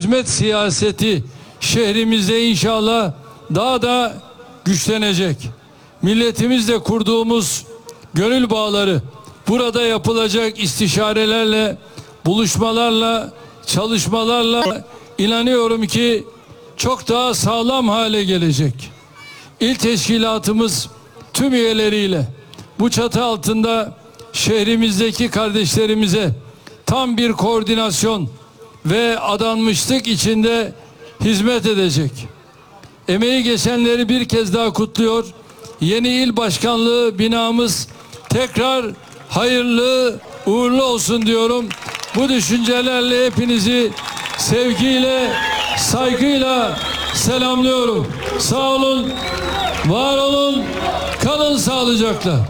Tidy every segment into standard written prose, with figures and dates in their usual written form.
hizmet siyaseti şehrimizde inşallah daha da güçlenecek. Milletimizle kurduğumuz gönül bağları burada yapılacak istişarelerle, buluşmalarla, çalışmalarla inanıyorum ki çok daha sağlam hale gelecek. İl teşkilatımız tüm üyeleriyle bu çatı altında şehrimizdeki kardeşlerimize tam bir koordinasyon ve adanmışlık içinde hizmet edecek. Emeği geçenleri bir kez daha kutluyor. Yeni il başkanlığı binamız tekrar hayırlı uğurlu olsun diyorum. Bu düşüncelerle hepinizi sevgiyle, saygıyla selamlıyorum. Sağ olun, var olun, kalın sağlıcakla.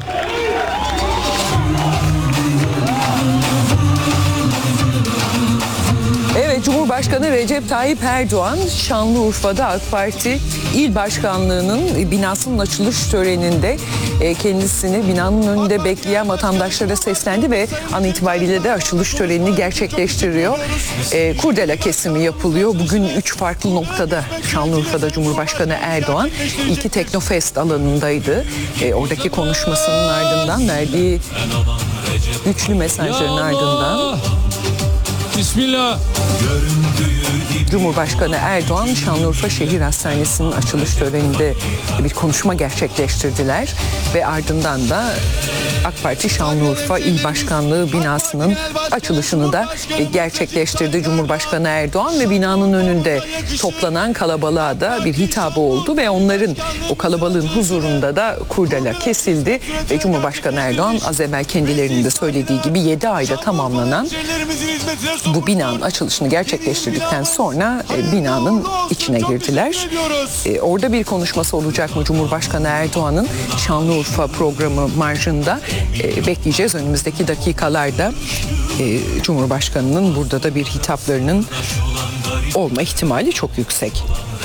Evet, Cumhurbaşkanı Recep Tayyip Erdoğan Şanlıurfa'da AK Parti İl Başkanlığı'nın binasının açılış töreninde kendisini binanın önünde bekleyen vatandaşlara seslendi ve an itibariyle de açılış törenini gerçekleştiriyor. Kurdela kesimi yapılıyor. Bugün 3 farklı noktada Şanlıurfa'da Cumhurbaşkanı Erdoğan ilki Teknofest alanındaydı. Oradaki konuşmasının ardından verdiği güçlü mesajların ardından Bismillah. Cumhurbaşkanı Erdoğan Şanlıurfa Şehir Hastanesi'nin açılış töreninde bir konuşma gerçekleştirdiler ve ardından da AK Parti Şanlıurfa İl Başkanlığı binasının açılışını da gerçekleştirdi Cumhurbaşkanı Erdoğan ve binanın önünde toplanan kalabalığa da bir hitabı oldu ve onların o kalabalığın huzurunda da kurdela kesildi ve Cumhurbaşkanı Erdoğan az evvel kendilerinin de söylediği gibi 7 ayda tamamlanan bu binanın açılışını gerçekleştirdikten sonra binanın içine girdiler. Orada bir konuşması olacak mı Cumhurbaşkanı Erdoğan'ın Şanlıurfa programı marjında bekleyeceğiz. Önümüzdeki dakikalarda Cumhurbaşkanı'nın burada da bir hitaplarının olma ihtimali çok yüksek.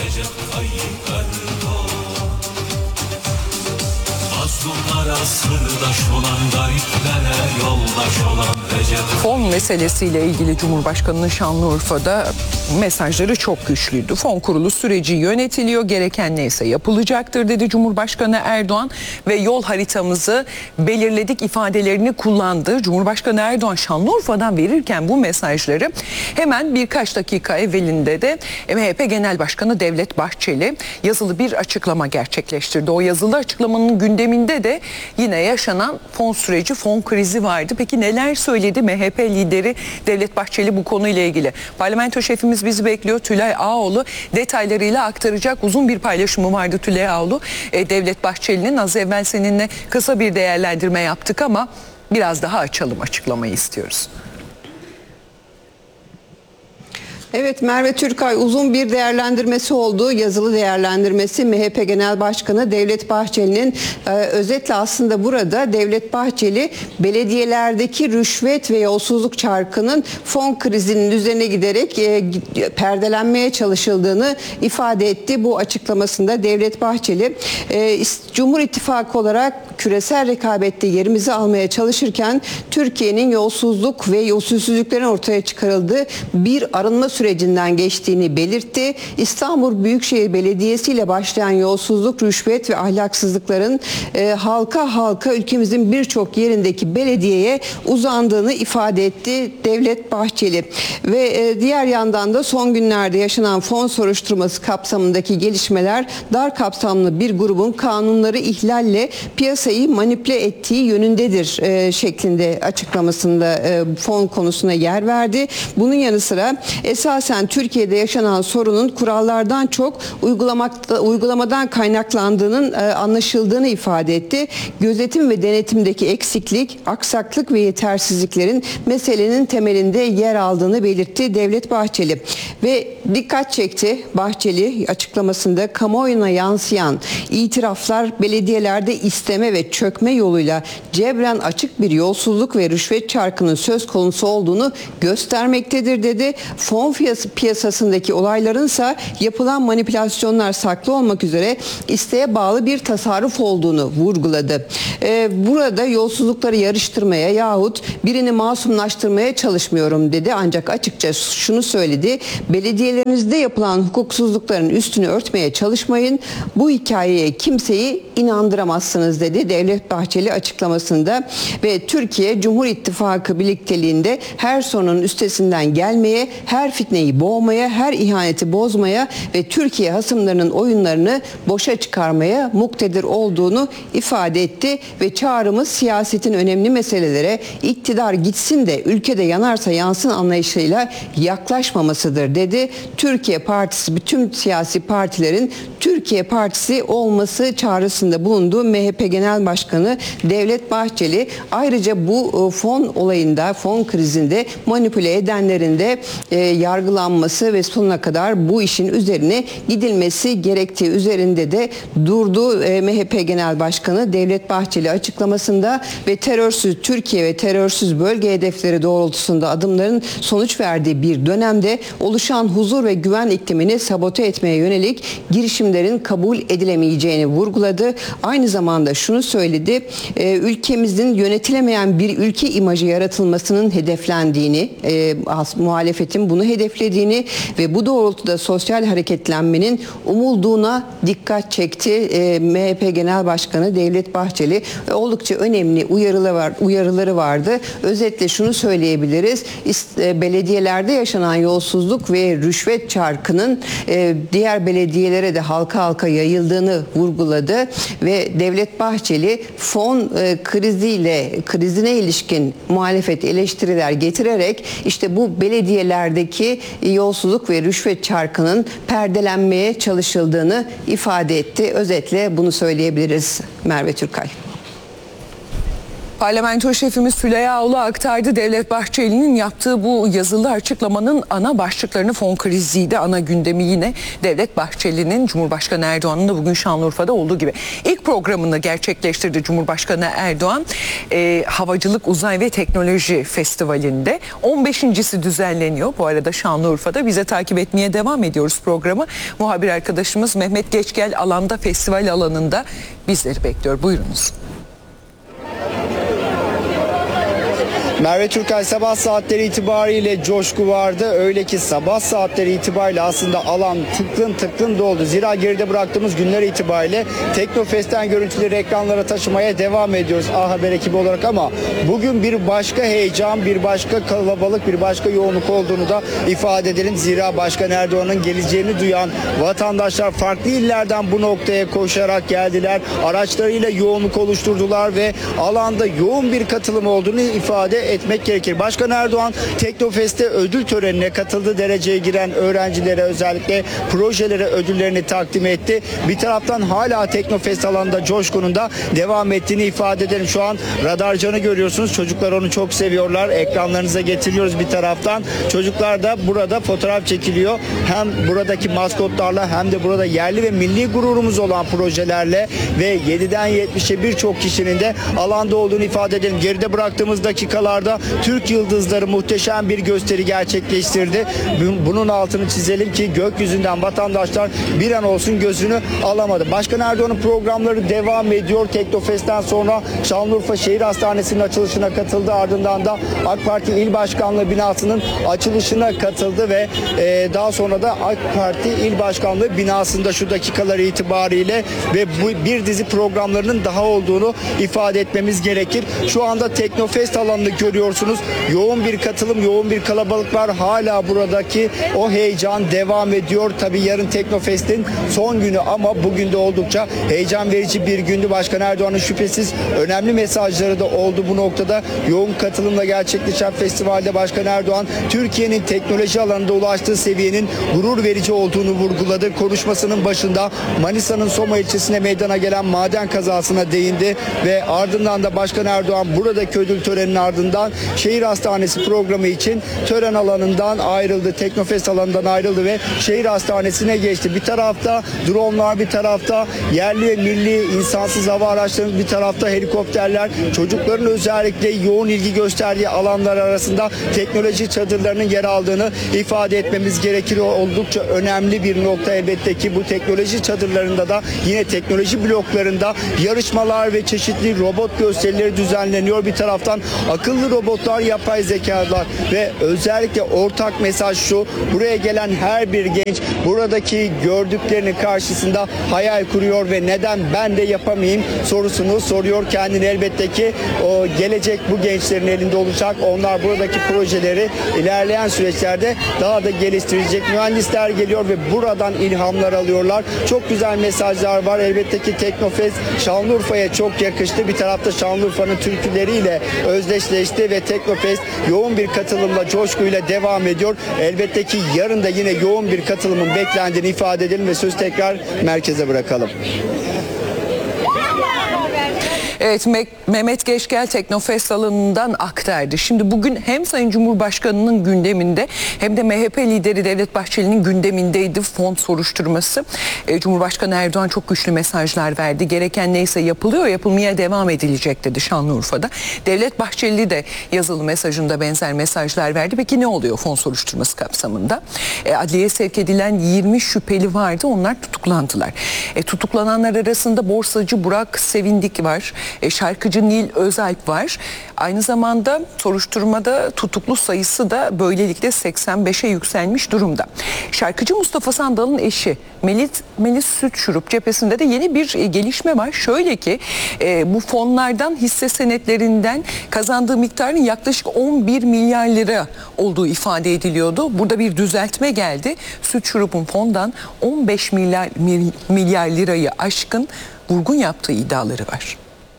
Fon meselesiyle ilgili Cumhurbaşkanı'nın Şanlıurfa'da mesajları çok güçlüydü. Fon kurulu süreci yönetiliyor, gereken neyse yapılacaktır dedi Cumhurbaşkanı Erdoğan ve yol haritamızı belirledik ifadelerini kullandı. Cumhurbaşkanı Erdoğan Şanlıurfa'dan verirken bu mesajları hemen birkaç dakika evvelinde de MHP Genel Başkanı Devlet Bahçeli yazılı bir açıklama gerçekleştirdi. O yazılı açıklamanın gündeminde de yine yaşanan fon süreci, fon krizi vardı. Peki neler söyledi MHP lideri Devlet Bahçeli bu konuyla ilgili? Parlamento şefimiz bizi bekliyor. Tülay Ağoğlu detaylarıyla aktaracak. Uzun bir paylaşımı vardı Tülay Ağoğlu. Devlet Bahçeli'nin az evvel seninle kısa bir değerlendirme yaptık ama biraz daha açalım açıklamayı istiyoruz. Evet, Merve Türkay uzun bir değerlendirmesi oldu. Yazılı değerlendirmesi MHP Genel Başkanı Devlet Bahçeli'nin özetle aslında burada Devlet Bahçeli belediyelerdeki rüşvet ve yolsuzluk çarkının fon krizinin üzerine giderek perdelenmeye çalışıldığını ifade etti. Bu açıklamasında Devlet Bahçeli Cumhur İttifakı olarak küresel rekabette yerimizi almaya çalışırken Türkiye'nin yolsuzluk ve usulsüzlüklerin ortaya çıkarıldığı bir arınma sürecinden geçtiğini belirtti. İstanbul Büyükşehir Belediyesi ile başlayan yolsuzluk, rüşvet ve ahlaksızlıkların halka ülkemizin birçok yerindeki belediyeye uzandığını ifade etti Devlet Bahçeli. Ve diğer yandan da son günlerde yaşanan fon soruşturması kapsamındaki gelişmeler dar kapsamlı bir grubun kanunları ihlalle piyasayı manipüle ettiği yönündedir şeklinde açıklamasında fon konusuna yer verdi. Bunun yanı sıra esasen Türkiye'de yaşanan sorunun kurallardan çok uygulamadan kaynaklandığının anlaşıldığını ifade etti. Gözetim ve denetimdeki eksiklik, aksaklık ve yetersizliklerin meselenin temelinde yer aldığını belirtti Devlet Bahçeli. Ve dikkat çekti Bahçeli açıklamasında kamuoyuna yansıyan itiraflar belediyelerde isteme ve ve çökme yoluyla cebren açık bir yolsuzluk ve rüşvet çarkının söz konusu olduğunu göstermektedir dedi. Fon piyasasındaki olaylarınsa yapılan manipülasyonlar saklı olmak üzere isteğe bağlı bir tasarruf olduğunu vurguladı. Burada yolsuzlukları yarıştırmaya yahut birini masumlaştırmaya çalışmıyorum dedi. Ancak açıkça şunu söyledi. Belediyelerinizde yapılan hukuksuzlukların üstünü örtmeye çalışmayın. Bu hikayeye kimseyi inandıramazsınız dedi Devlet Bahçeli açıklamasında ve Türkiye Cumhur İttifakı birlikteliğinde her sorunun üstesinden gelmeye, her fitneyi boğmaya, her ihaneti bozmaya ve Türkiye hasımlarının oyunlarını boşa çıkarmaya muktedir olduğunu ifade etti ve çağrımız siyasetin önemli meselelere iktidar gitsin de ülkede yanarsa yansın anlayışıyla yaklaşmamasıdır dedi. Türkiye Partisi bütün siyasi partilerin Türkiye Partisi olması çağrısında bulundu MHP Genel Başkanı Devlet Bahçeli. Ayrıca bu fon olayında, fon krizinde manipüle edenlerin de yargılanması ve sonuna kadar bu işin üzerine gidilmesi gerektiği üzerinde de durdu MHP Genel Başkanı Devlet Bahçeli açıklamasında ve terörsüz Türkiye ve terörsüz bölge hedefleri doğrultusunda adımların sonuç verdiği bir dönemde oluşan huzur ve güven iklimini sabote etmeye yönelik girişimlerin kabul edilemeyeceğini vurguladı. Aynı zamanda şunu söyledi. Ülkemizin yönetilemeyen bir ülke imajı yaratılmasının hedeflendiğini, muhalefetin bunu hedeflediğini ve bu doğrultuda sosyal hareketlenmenin umulduğuna dikkat çekti. MHP Genel Başkanı Devlet Bahçeli oldukça önemli uyarıları vardı. Özetle şunu söyleyebiliriz. Belediyelerde yaşanan yolsuzluk ve rüşvet çarkının diğer belediyelere de halka halka yayıldığını vurguladı ve Devlet Bahçeli fon krizine ilişkin muhalefet eleştiriler getirerek işte bu belediyelerdeki yolsuzluk ve rüşvet çarkının perdelenmeye çalışıldığını ifade etti. Özetle bunu söyleyebiliriz Merve Türkay. Parlamento şefimiz Süleyha Ağulu aktardı. Devlet Bahçeli'nin yaptığı bu yazılı açıklamanın ana başlıklarını fon kriziydi. Ana gündemi yine Devlet Bahçeli'nin Cumhurbaşkanı Erdoğan'ın da bugün Şanlıurfa'da olduğu gibi. İlk programını gerçekleştirdi Cumhurbaşkanı Erdoğan. Havacılık, Uzay ve Teknoloji Festivali'nde 15.si düzenleniyor. Bu arada Şanlıurfa'da bize takip etmeye devam ediyoruz programı. Muhabir arkadaşımız Mehmet Geçgel alanda, festival alanında bizleri bekliyor. Buyurunuz. Merve Türkay, sabah saatleri itibariyle coşku vardı. Öyle ki sabah saatleri itibariyle aslında alan tıklım doldu. Zira geride bıraktığımız günler itibariyle Teknofest'ten görüntüleri ekranlara taşımaya devam ediyoruz A Haber ekibi olarak ama bugün bir başka heyecan, bir başka kalabalık, bir başka yoğunluk olduğunu da ifade edelim. Zira Başkan Erdoğan'ın geleceğini duyan vatandaşlar farklı illerden bu noktaya koşarak geldiler. Araçlarıyla yoğunluk oluşturdular ve alanda yoğun bir katılım olduğunu ifade etmek gerekir. Başkan Erdoğan Teknofest'te ödül törenine katıldı. Dereceye giren öğrencilere özellikle projelere ödüllerini takdim etti. Bir taraftan hala Teknofest alanında coşkunun da devam ettiğini ifade edelim. Şu an radarcanı görüyorsunuz. Çocuklar onu çok seviyorlar. Ekranlarınıza getiriyoruz bir taraftan. Çocuklar da burada fotoğraf çekiliyor. Hem buradaki maskotlarla hem de burada yerli ve milli gururumuz olan projelerle ve 7'den 70'e birçok kişinin de alanda olduğunu ifade edelim. Geride bıraktığımız dakikalarda Türk Yıldızları muhteşem bir gösteri gerçekleştirdi. Bunun altını çizelim ki gökyüzünden vatandaşlar bir an olsun gözünü alamadı. Başkan Erdoğan'ın programları devam ediyor. Teknofest'ten sonra Şanlıurfa Şehir Hastanesi'nin açılışına katıldı. Ardından da AK Parti İl Başkanlığı binasının açılışına katıldı ve daha sonra da AK Parti İl Başkanlığı binasında şu dakikalar itibariyle ve bu bir dizi programlarının daha olduğunu ifade etmemiz gerekir. Şu anda Teknofest alanını görüyorsunuz. Yoğun bir katılım, yoğun bir kalabalık var. Hala buradaki o heyecan devam ediyor. Tabii yarın Teknofest'in son günü ama bugün de oldukça heyecan verici bir gündü. Başkan Erdoğan'ın şüphesiz önemli mesajları da oldu bu noktada. Yoğun katılımla gerçekleşen festivalde Başkan Erdoğan Türkiye'nin teknoloji alanında ulaştığı seviyenin gurur verici olduğunu vurguladı. Konuşmasının başında Manisa'nın Soma ilçesine meydana gelen maden kazasına değindi ve ardından da Başkan Erdoğan buradaki ödül töreninin ardından ardından şehir hastanesi programı için tören alanından ayrıldı. Teknofest alanından ayrıldı ve şehir hastanesine geçti. Bir tarafta dronlar, bir tarafta yerli ve milli insansız hava araçları, bir tarafta helikopterler. Çocukların özellikle yoğun ilgi gösterdiği alanlar arasında teknoloji çadırlarının yer aldığını ifade etmemiz gerekir. Oldukça önemli bir nokta elbette ki bu teknoloji çadırlarında da yine teknoloji bloklarında yarışmalar ve çeşitli robot gösterileri düzenleniyor. Bir taraftan akıllı robotlar, yapay zekalar ve özellikle ortak mesaj şu: buraya gelen her bir genç buradaki gördüklerinin karşısında hayal kuruyor ve neden ben de yapamayayım sorusunu soruyor kendine. Elbette ki o gelecek bu gençlerin elinde olacak. Onlar buradaki projeleri ilerleyen süreçlerde daha da geliştirecek. Mühendisler geliyor ve buradan ilhamlar alıyorlar. Çok güzel mesajlar var. Elbette ki Teknofest Şanlıurfa'ya çok yakıştı. Bir tarafta Şanlıurfa'nın türküleriyle özdeşleşti ve Teknofest yoğun bir katılımla, coşkuyla devam ediyor. Elbette ki yarın da yine yoğun bir katılımın beklendiğini ifade edelim ve sözü tekrar merkeze bırakalım. Evet, Mehmet Geçgel Teknofest alanından aktardı. Şimdi bugün hem Sayın Cumhurbaşkanı'nın gündeminde hem de MHP lideri Devlet Bahçeli'nin gündemindeydi fon soruşturması. Cumhurbaşkanı Erdoğan çok güçlü mesajlar verdi. Gereken neyse yapılıyor, yapılmaya devam edilecek dedi Şanlıurfa'da. Devlet Bahçeli de yazılı mesajında benzer mesajlar verdi. Peki ne oluyor fon soruşturması kapsamında? Adliyeye sevk edilen 20 şüpheli vardı. Onlar tutuklandılar. Tutuklananlar arasında borsacı Burak Sevindik var. Şarkıcı Nil Özalp var. Aynı zamanda soruşturmada tutuklu sayısı da böylelikle 85'e yükselmiş durumda. Şarkıcı Mustafa Sandal'ın eşi Melis Sütçürük cephesinde de yeni bir gelişme var. Şöyle ki bu fonlardan, hisse senetlerinden kazandığı miktarın yaklaşık 11 milyar lira olduğu ifade ediliyordu. Burada bir düzeltme geldi. Sütçürük'ün fondan 15 milyar lirayı aşkın vurgun yaptığı iddiaları var.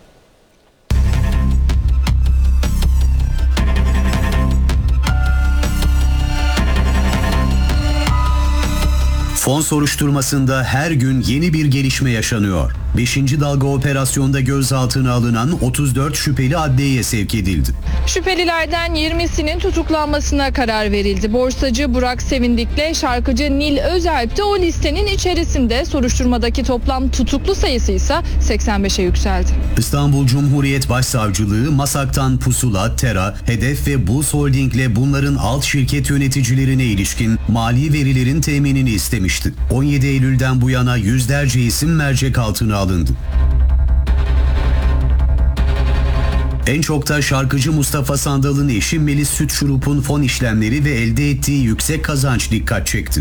Fon soruşturmasında her gün yeni bir gelişme yaşanıyor. 5. dalga operasyonda gözaltına alınan 34 şüpheli adliyeye sevk edildi. Şüphelilerden 20'sinin tutuklanmasına karar verildi. Borsacı Burak Sevindik'le şarkıcı Nil Özalp de o listenin içerisinde. Soruşturmadaki toplam tutuklu sayısı ise 85'e yükseldi. İstanbul Cumhuriyet Başsavcılığı Masak'tan Pusula, Tera, Hedef ve Buz Holding'le bunların alt şirket yöneticilerine ilişkin mali verilerin teminini istemişti. 17 Eylül'den bu yana yüzlerce isim mercek altına alındı. En çok da şarkıcı Mustafa Sandal'ın eşi Melis Sütçürük'ün fon işlemleri ve elde ettiği yüksek kazanç dikkat çekti.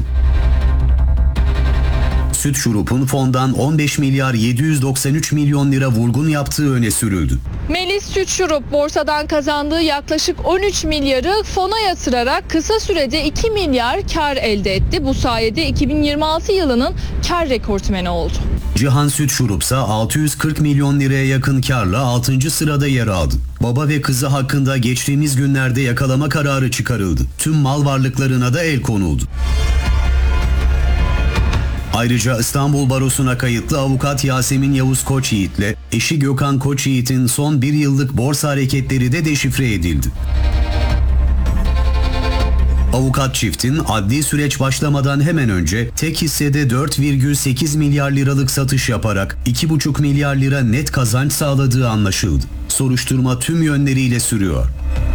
Sütçürük'ün fondan 15 milyar 793 milyon lira vurgun yaptığı öne sürüldü. Melis Sütçürük borsadan kazandığı yaklaşık 13 milyarı fona yatırarak kısa sürede 2 milyar kar elde etti. Bu sayede 2026 yılının kar rekortmeni oldu. Cihan Sütçürük ise 640 milyon liraya yakın karla 6. sırada yer aldı. Baba ve kızı hakkında geçtiğimiz günlerde yakalama kararı çıkarıldı. Tüm mal varlıklarına da el konuldu. Ayrıca İstanbul Barosu'na kayıtlı avukat Yasemin Yavuz Koçyiğit'le eşi Gökhan Koçyiğit'in son bir yıllık borsa hareketleri de deşifre edildi. Avukat çiftin adli süreç başlamadan hemen önce tek hissede 4,8 milyar liralık satış yaparak 2,5 milyar lira net kazanç sağladığı anlaşıldı. Soruşturma tüm yönleriyle sürüyor.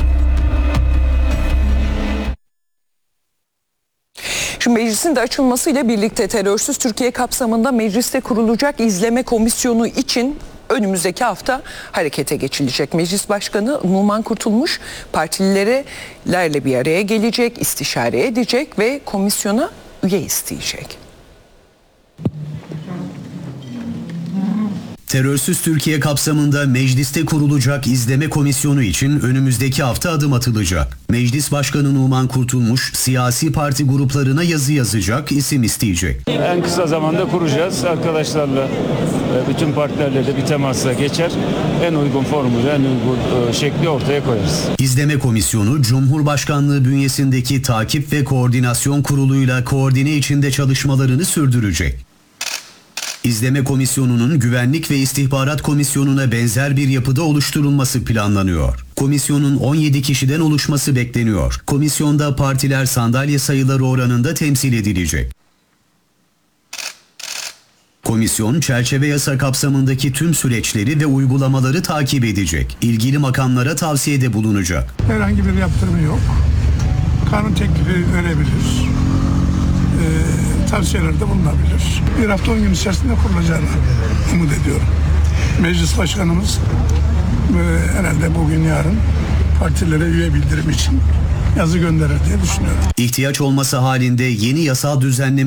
Şimdi meclisin de açılmasıyla birlikte terörsüz Türkiye kapsamında mecliste kurulacak izleme komisyonu için önümüzdeki hafta harekete geçilecek. Meclis Başkanı Numan Kurtulmuş partililerle bir araya gelecek, istişare edecek ve komisyona üye isteyecek. Terörsüz Türkiye kapsamında mecliste kurulacak izleme komisyonu için önümüzdeki hafta adım atılacak. Meclis Başkanı Numan Kurtulmuş siyasi parti gruplarına yazı yazacak, isim isteyecek. En kısa zamanda kuracağız. Arkadaşlarla, bütün partilerle de bir temasa geçer. En uygun formülü, en uygun şekli ortaya koyarız. İzleme komisyonu Cumhurbaşkanlığı bünyesindeki Takip ve Koordinasyon Kurulu'yla koordine içinde çalışmalarını sürdürecek. İzleme Komisyonu'nun Güvenlik ve İstihbarat Komisyonu'na benzer bir yapıda oluşturulması planlanıyor. Komisyonun 17 kişiden oluşması bekleniyor. Komisyonda partiler sandalye sayıları oranında temsil edilecek. Komisyon, çerçeve yasa kapsamındaki tüm süreçleri ve uygulamaları takip edecek. İlgili makamlara tavsiyede bulunacak. Herhangi bir yaptırımı yok. Kanun teklifi verebilir. Tavsiyelerde bulunabilir. Bir hafta 10 gün içerisinde kurulacağını umut ediyorum. Meclis Başkanımız herhalde bugün yarın partilere üye bildirim için yazı gönderir diye düşünüyorum. İhtiyaç olması halinde yeni yasal düzenleme